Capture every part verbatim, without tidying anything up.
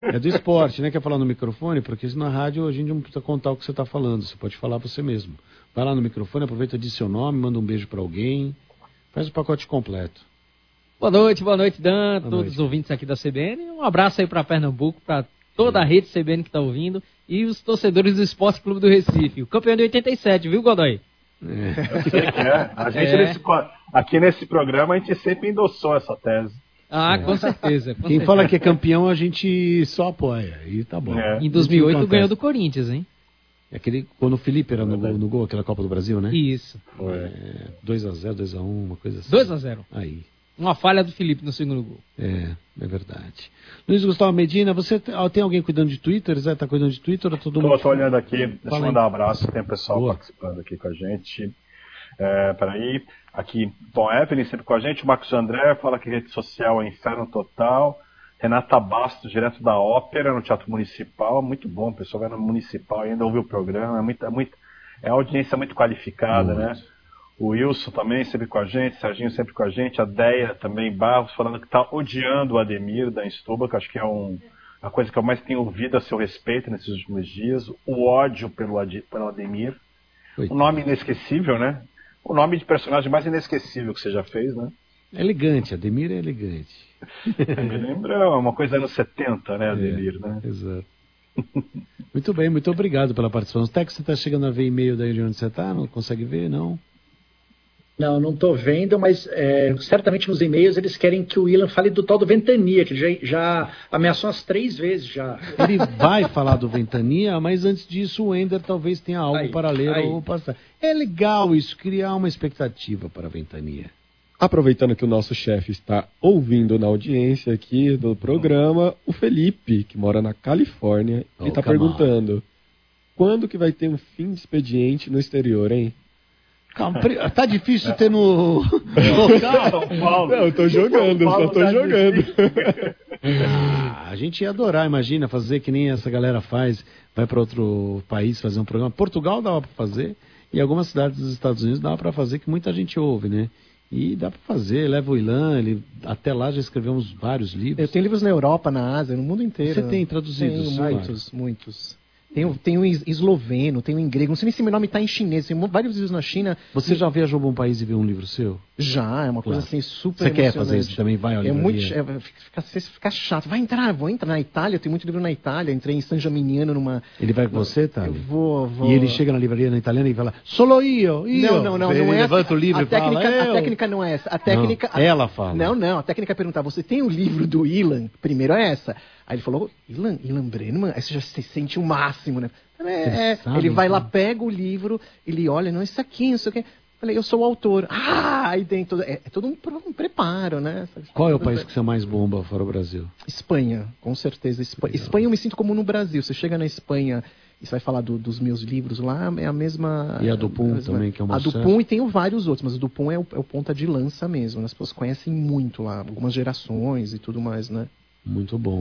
É do esporte, né? Quer falar no microfone? Porque na rádio a gente não precisa contar o que você está falando. Você pode falar você mesmo. Vai lá no microfone, aproveita, diz seu nome, manda um beijo para alguém. Faz o pacote completo. Boa noite, boa noite, Dan, boa todos noite. Os ouvintes aqui da C B N. Um abraço aí para Pernambuco, para toda a rede C B N que está ouvindo e os torcedores do Esporte Clube do Recife. O campeão de oitenta e sete, viu, Godoy? É. Eu sei que é. A gente é. Nesse, aqui nesse programa a gente sempre endossou essa tese. Ah, é. com certeza. Com Quem certeza. fala que é campeão a gente só apoia. E tá bom. É. Em dois mil e oito ganhou do Corinthians, hein? É aquele, quando o Felipe era no, no gol, aquela Copa do Brasil, né? Isso. É, dois a zero, dois a um, uma coisa assim. dois a zero. Aí. Uma falha do Felipe no segundo gol. É, é verdade. Luiz Gustavo Medina, você tem alguém cuidando de Twitter? Zé, tá cuidando de Twitter ou todo mundo? Tô, tô olhando aqui. Deixa eu mandar um abraço. Tem pessoal Boa. participando aqui com a gente. É, peraí. Aqui, Tom Evelyn sempre com a gente. O Marcos André fala que rede social é inferno total. Renata Bastos, direto da ópera, no Teatro Municipal. Muito bom, o pessoal vai no Municipal e ainda ouve o programa. É, muito, é, muito, é audiência muito qualificada, muito. né? O Wilson também sempre com a gente, Serginho sempre com a gente, a Deia também, Barros, falando que está odiando o Ademir da Instuba, que acho que é um, a coisa que eu mais tenho ouvido a seu respeito nesses últimos dias. O ódio pelo, Ad, pelo Ademir. O um nome inesquecível, né? O nome de personagem mais inesquecível que você já fez, né? Elegante, Ademir é elegante. Me lembra uma coisa anos setenta, né, Ademir, é, né? Exato. Muito bem, muito obrigado pela participação. Até que você está chegando a ver e-mail daí de onde você está, não consegue ver, não? Não, não estou vendo, mas é, certamente nos e-mails eles querem que o Ilan fale do tal do Ventania, que já, já ameaçou as três vezes já. Ele vai falar do Ventania, mas antes disso o Ender talvez tenha algo aí, para ler aí. ou passar. É legal isso, criar uma expectativa para a Ventania. Aproveitando que o nosso chefe está ouvindo na audiência aqui do programa, o Felipe, que mora na Califórnia, oh, ele está perguntando, quando que vai ter um fim de expediente no exterior, hein? Calma, tá difícil ter no local. Não, eu tô jogando, só tô tá jogando. Ah, a gente ia adorar, imagina, fazer que nem essa galera faz, vai para outro país fazer um programa. Portugal dava para fazer, e algumas cidades dos Estados Unidos dava para fazer, que muita gente ouve, né? E dá para fazer, leva o Ilan, ele, até lá já escrevemos vários livros. Eu tenho livros na Europa, na Ásia, no mundo inteiro. Você tem traduzidos? Tenho muitos, muitos. Tem, tem um esloveno, tem um em grego, não sei nem se meu nome está em chinês, tem vários livros na China. Você já viajou para um país e viu um livro seu? Já, é uma coisa claro. assim super Você quer fazer isso também? Vai ao é muito, é, fica, fica chato. Vai entrar, vou entrar na Itália, eu tenho muito livro na Itália, entrei em San Gimignano numa... Ele vai com você, tá? Eu vou, vou... E ele chega na livraria na italiana e fala, solo io, io. Não, não, não, ele não é levanta o livro a e técnica, fala, a técnica não é essa. A técnica... Não, ela fala. Não, não, a técnica é perguntar, você tem o livro do Ilan? Primeiro é essa. Aí ele falou, Ilan, Ilan Brenman? Aí você já se sente o máximo, né? É, é, ele vai lá, pega o livro, ele olha, não, isso aqui, não sei o que. Falei, eu sou o autor. Ah, aí dentro. É, é todo um, um preparo, né? Qual é o país que você mais bomba fora o Brasil? Espanha, com certeza. Espanha, Espanha eu me sinto como no Brasil. Você chega na Espanha e você vai falar do, dos meus livros lá, é a mesma. E a do Pum também, que é uma A do Pum, e tem vários outros, mas a do Pum é o, é o ponta de lança mesmo. As pessoas conhecem muito lá, algumas gerações e tudo mais, né? Muito bom.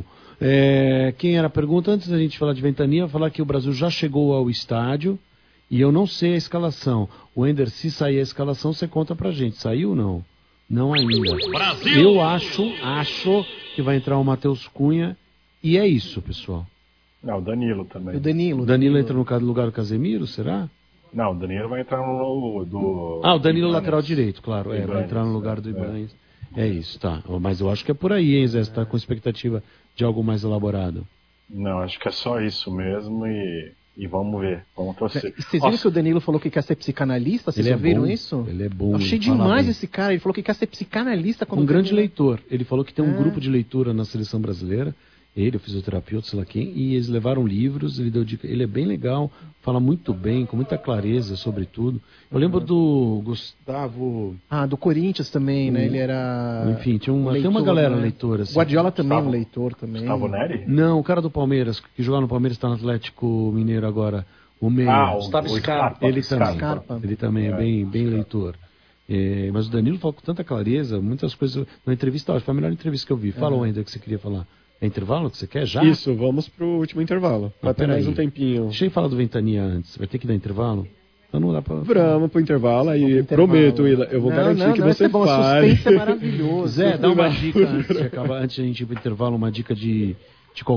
É, quem era a pergunta? Antes da gente falar de Ventania, falar que o Brasil já chegou ao estádio e eu não sei a escalação. O Ender, se sair a escalação, você conta pra gente. Saiu ou não? Não ainda. Brasil! Eu acho, acho que vai entrar o Matheus Cunha e é isso, pessoal. Não, o Danilo também. O Danilo. O Danilo, Danilo entra no lugar do Casemiro, será? Não, o Danilo vai entrar no do... Ah, o Danilo lateral direito, claro. É, vai entrar no lugar do Ibanez. É. É isso, tá. Mas eu acho que é por aí, hein, Zé? Você tá com expectativa de algo mais elaborado? Não, acho que é só isso mesmo e, e vamos ver. Vamos torcer. Vocês viram Nossa. que o Danilo falou que quer ser psicanalista? Vocês ele ouviram é bom, isso? Ele é bom. Eu achei demais esse cara. Ele falou que quer ser psicanalista. Quando um grande termina... leitor. Ele falou que tem um é. grupo de leitura na seleção brasileira. Ele, o fisioterapeuta, sei lá quem, e eles levaram livros, ele deu dica. Ele é bem legal, fala muito bem, com muita clareza sobre tudo. Eu lembro do Gustavo... Ah, do Corinthians também, o... né? Ele era... Enfim, tinha uma, leitor, tem uma galera né? leitora. Assim. Guardiola também é Gustavo... um leitor também. Gustavo Neri? Não, o cara do Palmeiras, que jogava no Palmeiras, está no Atlético Mineiro agora. O meio. Ah, o Gustavo Scarpa. Ele também, Scarpa. Ele também é, é bem, bem leitor. É, mas o Danilo falou com tanta clareza, muitas coisas... Na entrevista, acho que foi a melhor entrevista que eu vi. Fala ainda o que você queria falar. É intervalo que você quer já? Isso, vamos pro último intervalo. Vai ter mais um tempinho. Deixa eu falar do Ventania antes. Vai ter que dar intervalo? Então não dá pra... Vamos pro intervalo aí. Intervalo. Prometo, Ila, eu vou não, garantir não, que não, você é bom, fale. O suspense é maravilhoso. Zé, dá uma dica antes de acabar, antes de a gente ir pro intervalo, uma dica de,